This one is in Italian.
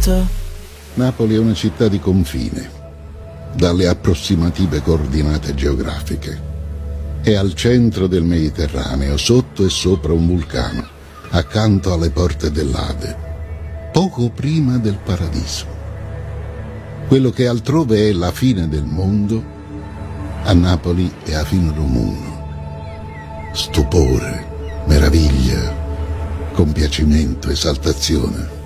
fatto? Napoli è una città di confine, dalle approssimative coordinate geografiche. È al centro del Mediterraneo, sotto e sopra un vulcano, accanto alle porte dell'Ade, poco prima del paradiso. Quello che altrove è la fine del mondo, a Napoli è a fine romuno. Stupore, meraviglia, compiacimento, esaltazione.